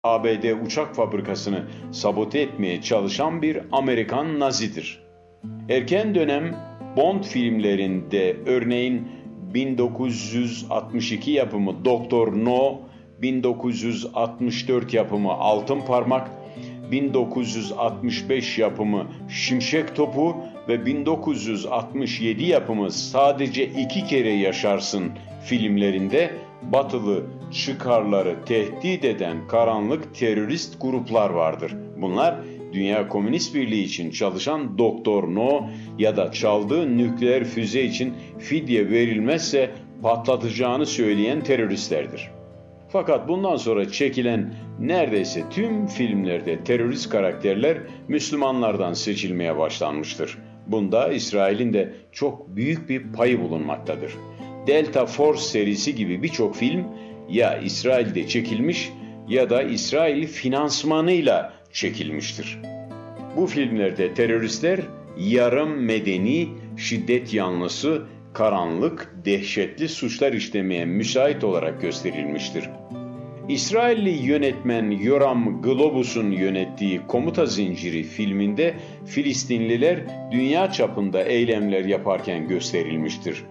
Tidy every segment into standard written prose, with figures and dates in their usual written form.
ABD uçak fabrikasını sabote etmeye çalışan bir Amerikan Nazidir. Erken dönem Bond filmlerinde örneğin 1962 yapımı Doktor No, 1964 yapımı Altın Parmak, 1965 yapımı Şimşek Topu ve 1967 yapımı Sadece İki Kere Yaşarsın filmlerinde batılı çıkarları tehdit eden karanlık terörist gruplar vardır. Bunlar Dünya Komünist Birliği için çalışan Doktor No ya da çaldığı nükleer füze için fidye verilmezse patlatacağını söyleyen teröristlerdir. Fakat bundan sonra çekilen neredeyse tüm filmlerde terörist karakterler Müslümanlardan seçilmeye başlanmıştır. Bunda İsrail'in de çok büyük bir payı bulunmaktadır. Delta Force serisi gibi birçok film ya İsrail'de çekilmiş ya da İsrail finansmanıyla çekilmiştir. Bu filmlerde teröristler yarım medeni, şiddet yanlısı, karanlık, dehşetli suçlar işlemeye müsait olarak gösterilmiştir. İsrailli yönetmen Yoram Globus'un yönettiği Komuta Zinciri filminde Filistinliler dünya çapında eylemler yaparken gösterilmiştir.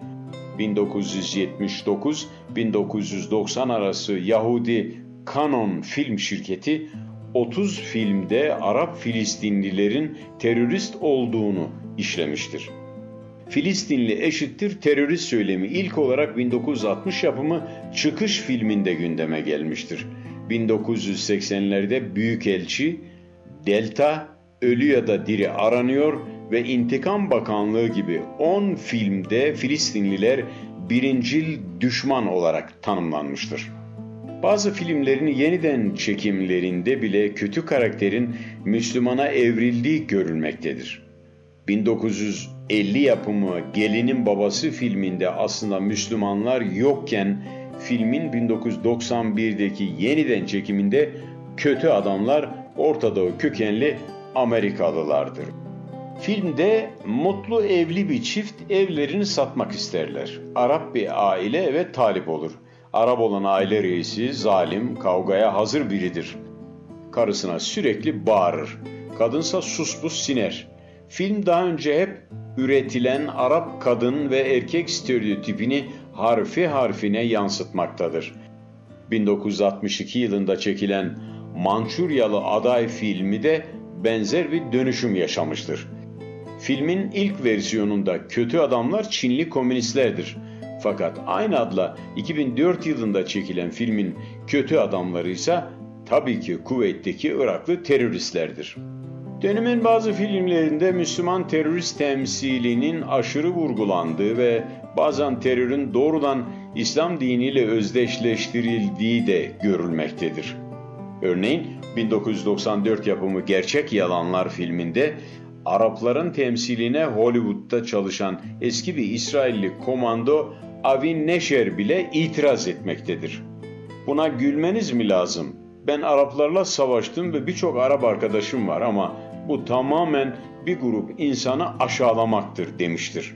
1979-1990 arası Yahudi Canon Film Şirketi 30 filmde Arap Filistinlilerin terörist olduğunu işlemiştir. Filistinli eşittir terörist söylemi ilk olarak 1960 yapımı Çıkış filminde gündeme gelmiştir. 1980'lerde Büyükelçi, Delta, Ölü ya da Diri Aranıyor ve İntikam Bakanlığı gibi 10 filmde Filistinliler birincil düşman olarak tanımlanmıştır. Bazı filmlerin yeniden çekimlerinde bile kötü karakterin Müslümana evrildiği görülmektedir. 1950 yapımı Gelinin Babası filminde aslında Müslümanlar yokken filmin 1991'deki yeniden çekiminde kötü adamlar Orta Doğu kökenli Amerikalılardır. Filmde mutlu evli bir çift evlerini satmak isterler. Arap bir aile eve talip olur. Arap olan aile reisi zalim, kavgaya hazır biridir. Karısına sürekli bağırır. Kadınsa suspus siner. Film daha önce hep üretilen Arap kadın ve erkek stereotipini harfi harfine yansıtmaktadır. 1962 yılında çekilen Mançuryalı Aday filmi de benzer bir dönüşüm yaşamıştır. Filmin ilk versiyonunda kötü adamlar Çinli komünistlerdir. Fakat aynı adla 2004 yılında çekilen filmin kötü adamları ise tabii ki Kuveyt'teki Iraklı teröristlerdir. Dönemin bazı filmlerinde Müslüman terörist temsilinin aşırı vurgulandığı ve bazen terörün doğrudan İslam diniyle özdeşleştirildiği de görülmektedir. Örneğin 1994 yapımı Gerçek Yalanlar filminde Arapların temsiline Hollywood'da çalışan eski bir İsrailli komando Avi Neşer bile itiraz etmektedir. Buna gülmeniz mi lazım? Ben Araplarla savaştım ve birçok Arap arkadaşım var ama bu tamamen bir grup insanı aşağılamaktır demiştir.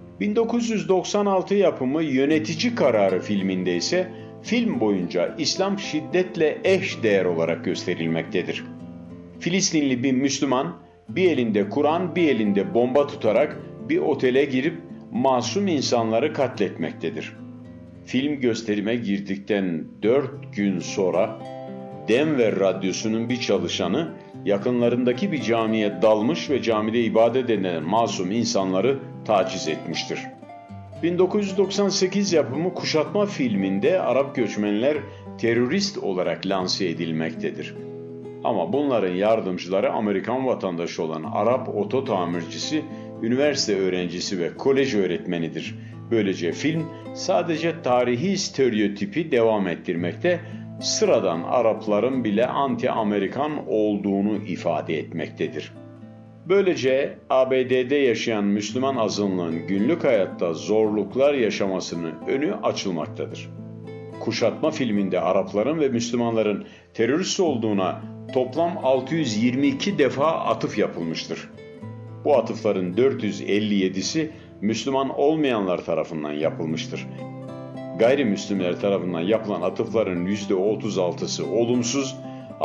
1996 yapımı Yönetici Kararı filminde ise film boyunca İslam şiddetle eş değer olarak gösterilmektedir. Filistinli bir Müslüman bir elinde Kur'an bir elinde bomba tutarak bir otele girip masum insanları katletmektedir. Film gösterime girdikten 4 gün sonra Denver Radyosu'nun bir çalışanı yakınlarındaki bir camiye dalmış ve camide ibadet eden masum insanları taciz etmiştir. 1998 yapımı Kuşatma filminde Arap göçmenler terörist olarak lanse edilmektedir. Ama bunların yardımcıları Amerikan vatandaşı olan Arap oto tamircisi, üniversite öğrencisi ve kolej öğretmenidir. Böylece film sadece tarihi stereotipi devam ettirmekte, sıradan Arapların bile anti-Amerikan olduğunu ifade etmektedir. Böylece ABD'de yaşayan Müslüman azınlığın günlük hayatta zorluklar yaşamasının önü açılmaktadır. Kuşatma filminde Arapların ve Müslümanların terörist olduğuna toplam 622 defa atıf yapılmıştır. Bu atıfların 457'si Müslüman olmayanlar tarafından yapılmıştır. Gayrimüslimler tarafından yapılan atıfların %36'sı olumsuz,